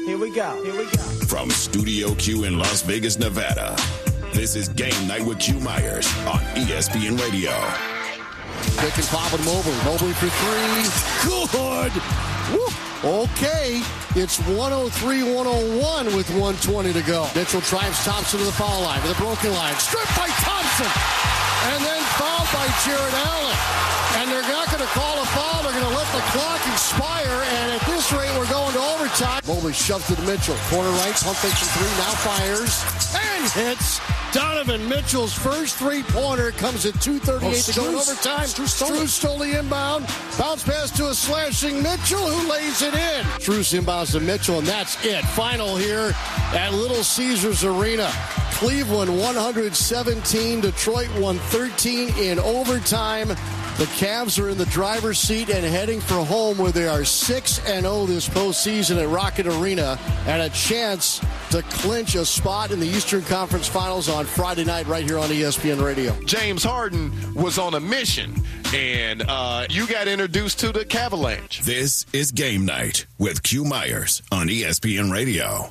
Here we go. From Studio Q in Las Vegas, Nevada, this is Game Night with Q Myers on ESPN Radio. They can pop it Mobley. Mobley for three. Good. Woo. Okay. It's 103-101 with 1:20 to go. Mitchell drives Thompson to the foul line, to the broken line. Stripped by Thompson. And then fouled by Jared Allen. And they're not going to call a foul. They're going to let the clock expire. And at this rate, we're going to overtime. Mobley shoved to Mitchell. Corner right. Pump fakes from three. Now fires. And hits. Donovan Mitchell's first three-pointer comes at 2:38 to go in overtime. Strus stole the inbound. Bounce pass to a slashing Mitchell, who lays it in. Strus inbounds to Mitchell, and that's it. Final here at Little Caesars Arena. Cleveland 117, Detroit 113 in overtime. The Cavs are in the driver's seat and heading for home, where they are 6-0 this postseason at Rocket Arena, and a chance to clinch a spot in the Eastern Conference Finals on Friday night right here on ESPN Radio. James Harden was on a mission, and you got introduced to the Cavalanche. This is Game Night with Q Myers on ESPN Radio.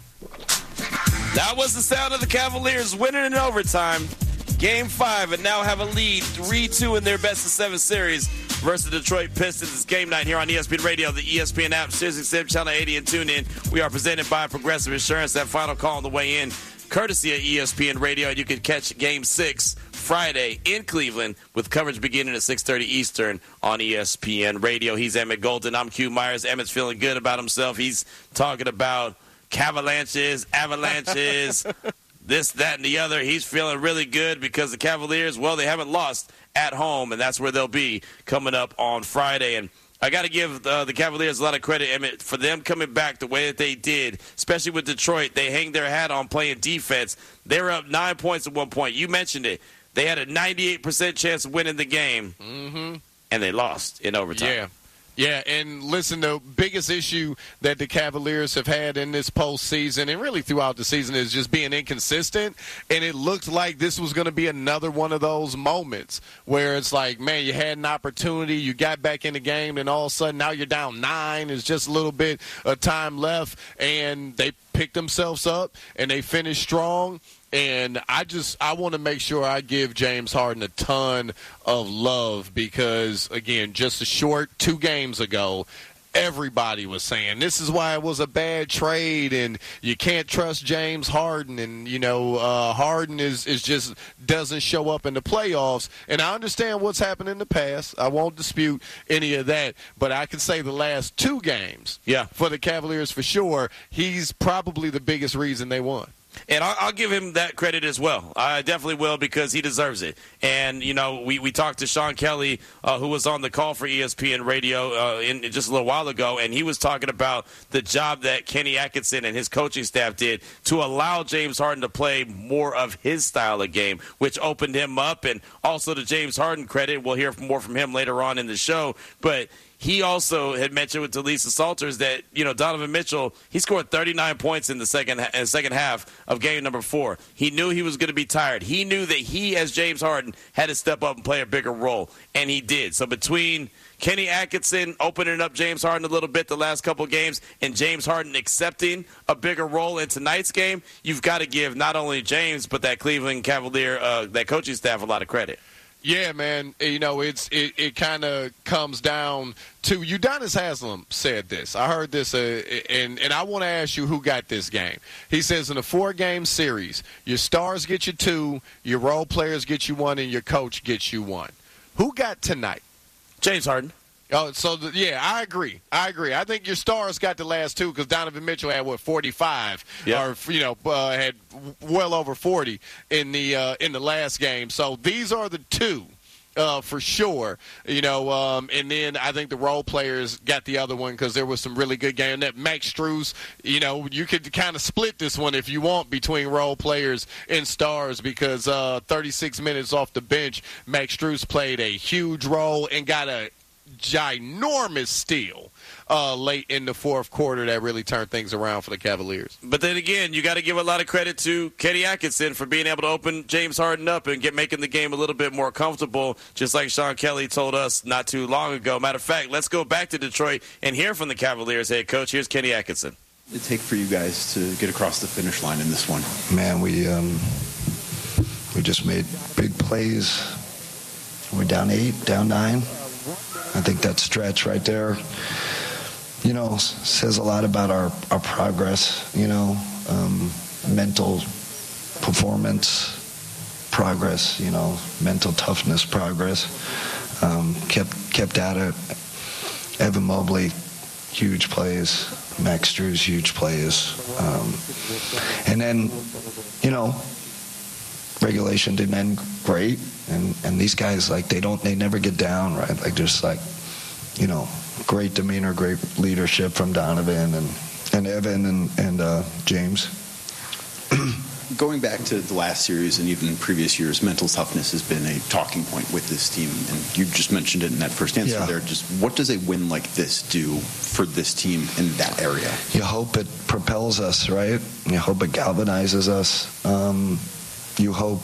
That was the sound of the Cavaliers winning in overtime. Game 5, and now have a lead 3-2 in their best-of-7 series versus the Detroit Pistons. It's Game Night here on ESPN Radio, the ESPN app, SiriusXM Channel 80, and TuneIn. We are presented by Progressive Insurance. That final call on the way in, courtesy of ESPN Radio. And you can catch Game 6 Friday in Cleveland with coverage beginning at 6:30 Eastern on ESPN Radio. He's Emmett Golden. I'm Q Myers. Emmett's feeling good about himself. He's talking about Cavalanches, avalanches, this, that, and the other. He's feeling really good because the Cavaliers, well, they haven't lost at home, and that's where they'll be coming up on Friday. And I got to give the Cavaliers a lot of credit, Emmett, for them coming back the way that they did, especially with Detroit. They hang their hat on playing defense. They were up 9 points at one point. You mentioned it. They had a 98% chance of winning the game, and they lost in overtime. Yeah, and listen, the biggest issue that the Cavaliers have had in this postseason and really throughout the season is just being inconsistent, and it looked like this was going to be another one of those moments where it's like, man, you had an opportunity, you got back in the game, and all of a sudden now you're down 9. There's just a little bit of time left, and they picked themselves up, and they finished strong. And I want to make sure I give James Harden a ton of love because, again, just a short 2 games ago, everybody was saying this is why it was a bad trade and you can't trust James Harden. And, Harden is just doesn't show up in the playoffs. And I understand what's happened in the past. I won't dispute any of that. But I can say the last 2 games for the Cavaliers for sure, he's probably the biggest reason they won. And I'll give him that credit as well. I definitely will because he deserves it. And, we talked to Sean Kelly, who was on the call for ESPN Radio just a little while ago, and he was talking about the job that Kenny Atkinson and his coaching staff did to allow James Harden to play more of his style of game, which opened him up. And also to James Harden credit, we'll hear more from him later on in the show, but he also had mentioned with Delisa Salters that, Donovan Mitchell, he scored 39 points in the second half of game number 4. He knew he was going to be tired. He knew that he, as James Harden, had to step up and play a bigger role, and he did. So between Kenny Atkinson opening up James Harden a little bit the last couple games and James Harden accepting a bigger role in tonight's game, you've got to give not only James but that Cleveland Cavalier, that coaching staff a lot of credit. Yeah, man. It kind of comes down to Udonis Haslem said this. I heard this, and I want to ask you who got this game. He says in a 4-game series, your stars get you 2, your role players get you 1, and your coach gets you 1. Who got tonight? James Harden. Oh, so I agree. I think your stars got the last 2 because Donovan Mitchell had 45, or had well over 40 in the last game. So these are the 2 for sure. And then I think the role players got the other one because there was some really good game. That Max Strus, you could kind of split this one if you want between role players and stars because 36 minutes off the bench, Max Strus played a huge role and got a ginormous steal late in the fourth quarter that really turned things around for the Cavaliers. But then again, you got to give a lot of credit to Kenny Atkinson for being able to open James Harden up and making the game a little bit more comfortable, just like Sean Kelly told us not too long ago. Matter of fact, let's go back to Detroit and hear from the Cavaliers head coach. Here's Kenny Atkinson. What did it take for you guys to get across the finish line in this one? Man, we just made big plays. We're down 8, down 9. I think that stretch right there, says a lot about our progress, mental performance progress, mental toughness progress. Kept at it. Evan Mobley, huge plays. Max Strus, huge plays. And then, regulation didn't end great. And these guys, they never get down, right? Great demeanor, great leadership from Donovan and Evan and James. Going back to the last series and even previous years, mental toughness has been a talking point with this team. And you just mentioned it in that first answer there. Just what does a win like this do for this team in that area? You hope it propels us, right? You hope it galvanizes us. You hope,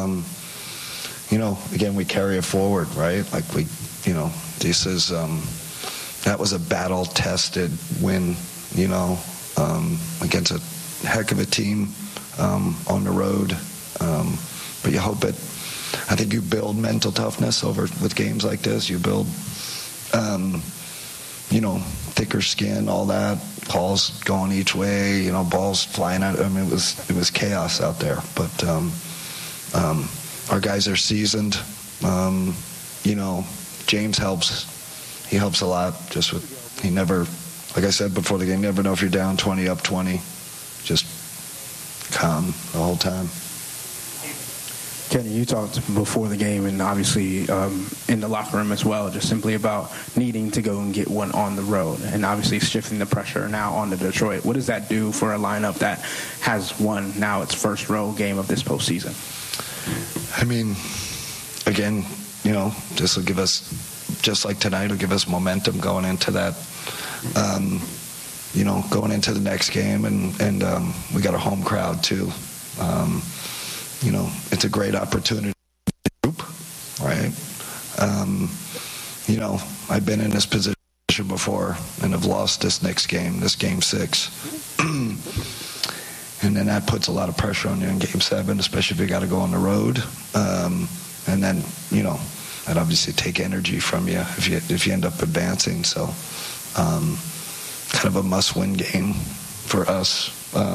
again, we carry it forward, right? This is, that was a battle-tested win, against a heck of a team. On the road, but you hope it. I think you build mental toughness with games like this. You build, thicker skin, all that. Calls going each way, balls flying out. I mean, it was chaos out there. But our guys are seasoned. James helps. He helps a lot. He never, like I said before the game, never know if you're down 20, up 20. Just calm the whole time. Kenny, you talked before the game and obviously in the locker room as well, just simply about needing to go and get one on the road and obviously shifting the pressure now onto Detroit. What does that do for a lineup that has won now its first road game of this postseason? I mean, again, this will give us, just like tonight, will give us momentum going into that. Going into the next game, and we got a home crowd too. It's a great opportunity, right? I've been in this position before and have lost this next game, this game 6. And then that puts a lot of pressure on you in game 7, especially if you got to go on the road. And then, that obviously take energy from you if you end up advancing. So, kind of a must-win game for us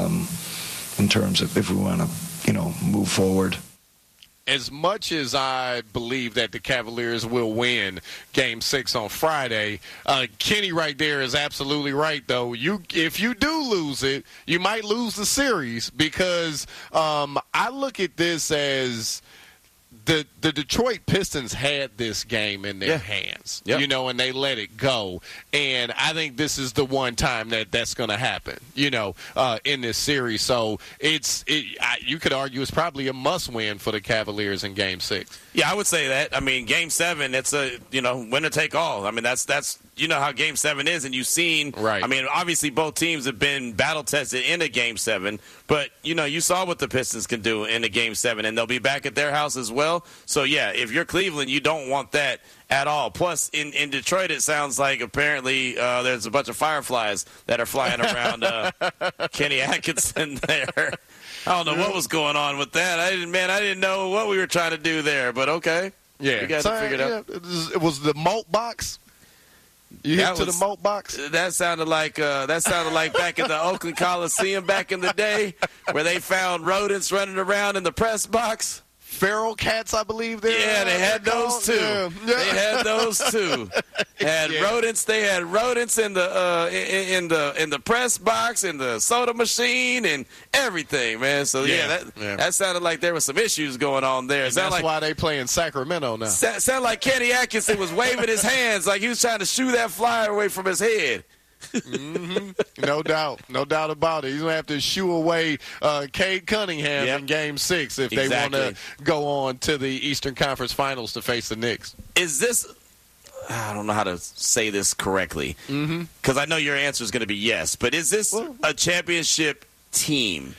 in terms of if we want to, move forward. As much as I believe that the Cavaliers will win Game 6 on Friday, Kenny right there is absolutely right, though. If you do lose it, you might lose the series because I look at this as the Detroit Pistons had this game in their hands, and they let it go. And I think this is the one time that's going to happen, in this series. So you could argue it's probably a must-win for the Cavaliers in Game 6. Yeah, I would say that. I mean, Game 7, it's a, winner take all. I mean, that's how Game 7 is, and you've seen, right. I mean, obviously both teams have been battle-tested in a Game 7, but, you saw what the Pistons can do in a Game 7, and they'll be back at their house as well. So, yeah, if you're Cleveland, you don't want that at all. Plus, in Detroit, it sounds like apparently there's a bunch of fireflies that are flying around Kenny Atkinson there. I don't know what was going on with that. I didn't know what we were trying to do there, but okay. Yeah. You guys figured it out. It was the malt box. You hit to the malt box? That sounded like back in the Oakland Coliseum back in the day where they found rodents running around in the press box. Feral cats, I believe. They had those too. Yeah. They had those too. Rodents. They had rodents in the press box, in the soda machine, and everything, man. So that sounded like there was some issues going on there. That's why they play in Sacramento now. Sound like Kenny Atkinson was waving his hands like he was trying to shoo that flyer away from his head. Mm-hmm. No doubt about it. He's gonna have to shoo away Cade Cunningham in Game 6 if they want to go on to the Eastern Conference Finals to face the Knicks. Is this? I don't know how to say this correctly because I know your answer is going to be yes. But is this a championship team?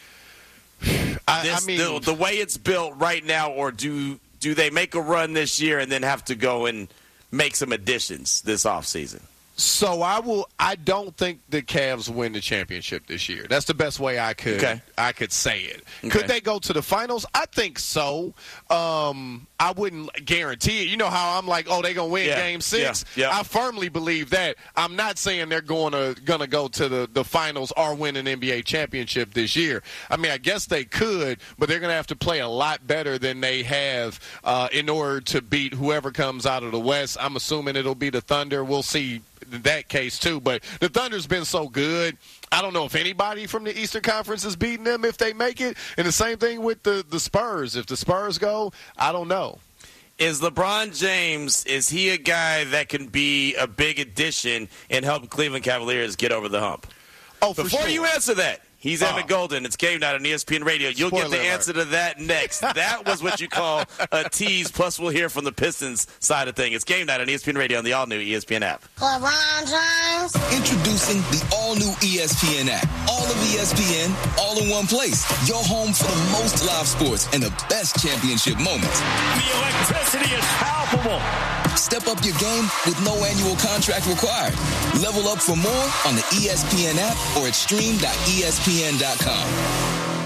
I mean, the way it's built right now, or do they make a run this year and then have to go and make some additions this offseason? So I don't think the Cavs win the championship this year. That's the best way I could say it. Okay. Could they go to the finals? I think so. I wouldn't guarantee it. You know how I'm like, they're going to win Game 6? Yeah. I firmly believe that. I'm not saying they're going to go to the finals or win an NBA championship this year. I mean, I guess they could, but they're going to have to play a lot better than they have in order to beat whoever comes out of the West. I'm assuming it'll be the Thunder. We'll see that case too, but the Thunder's been so good. I don't know if anybody from the Eastern Conference is beating them if they make it. And the same thing with the Spurs. If the Spurs go, I don't know. Is LeBron James, is he a guy that can be a big addition and help Cleveland Cavaliers get over the hump? Before you answer that, he's Emmett Golden. It's Game Night on ESPN Radio. You'll get the answer to that next. That was what you call a tease, plus we'll hear from the Pistons side of things. It's Game Night on ESPN Radio on the all-new ESPN app. LeBron James. Introducing the all-new ESPN app. All of ESPN, all in one place. Your home for the most live sports and the best championship moments. The electricity is palpable. Step up your game with no annual contract required. Level up for more on the ESPN app or at stream.espn.com.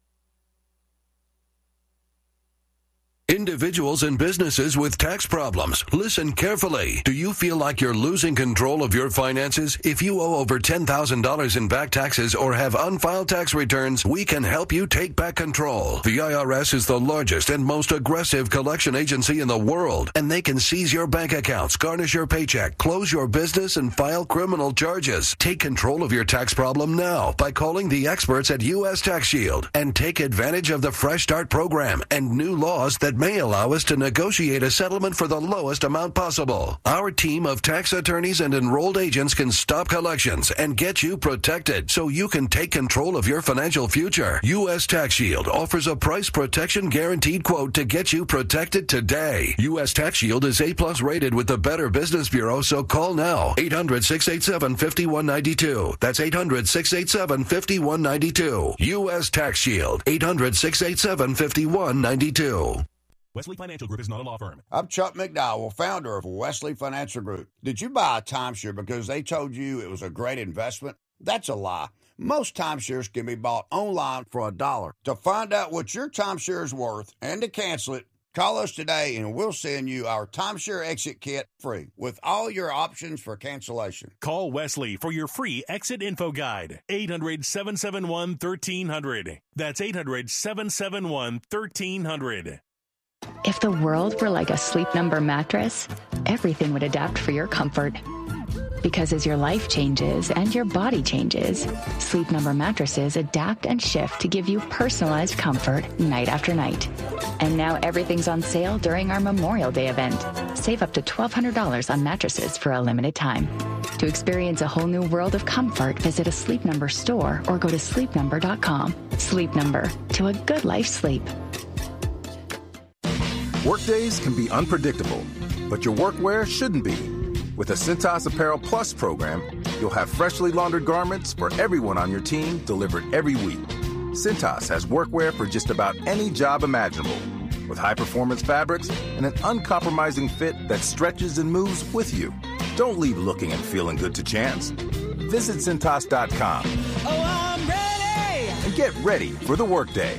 Individuals and businesses with tax problems, listen carefully. Do you feel like you're losing control of your finances? If you owe over $10,000 in back taxes or have unfiled tax returns, we can help you take back control. The IRS is the largest and most aggressive collection agency in the world, and they can seize your bank accounts, garnish your paycheck, close your business, and file criminal charges. Take control of your tax problem now by calling the experts at U.S. Tax Shield and take advantage of the Fresh Start program and new laws that may allow us to negotiate a settlement for the lowest amount possible. Our team of tax attorneys and enrolled agents can stop collections and get you protected so you can take control of your financial future. U.S. Tax Shield offers a price protection guaranteed quote to get you protected today. U.S. Tax Shield is A+ rated with the Better Business Bureau, so call now. 800-687-5192. That's 800-687-5192. U.S. Tax Shield. 800-687-5192. Wesley Financial Group is not a law firm. I'm Chuck McDowell, founder of Wesley Financial Group. Did you buy a timeshare because they told you it was a great investment? That's a lie. Most timeshares can be bought online for $1. To find out what your timeshare is worth and to cancel it, call us today and we'll send you our timeshare exit kit free with all your options for cancellation. Call Wesley for your free exit info guide. 800-771-1300. That's 800-771-1300. If the world were like a Sleep Number mattress, everything would adapt for your comfort. Because as your life changes and your body changes, Sleep Number mattresses adapt and shift to give you personalized comfort night after night. And now everything's on sale during our Memorial Day event. Save up to $1,200 on mattresses for a limited time. To experience a whole new world of comfort, visit a Sleep Number store or go to sleepnumber.com. Sleep Number, to a good life sleep. Workdays can be unpredictable, but your workwear shouldn't be. With the Cintas Apparel Plus program, you'll have freshly laundered garments for everyone on your team delivered every week. Cintas has workwear for just about any job imaginable, with high-performance fabrics and an uncompromising fit that stretches and moves with you. Don't leave looking and feeling good to chance. Visit Cintas.com. Oh, I'm ready! And get ready for the workday.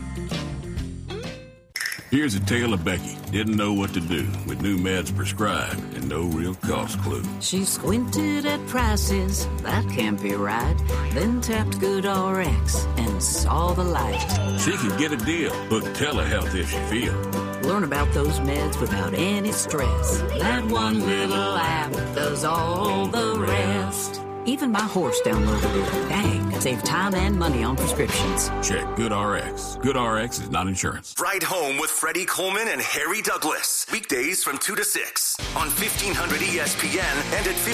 Here's a tale of Becky. Didn't know what to do with new meds prescribed and no real cost clue. She squinted at prices, that can't be right. Then tapped GoodRx and saw the light. She could get a deal. Book telehealth if she feel. Learn about those meds without any stress. That one little app does all the rest. Even my horse downloaded it. Dang, save time and money on prescriptions. Check GoodRx. GoodRx is not insurance. Ride Home with Freddie Coleman and Harry Douglas. Weekdays from 2 to 6 on 1500 ESPN and at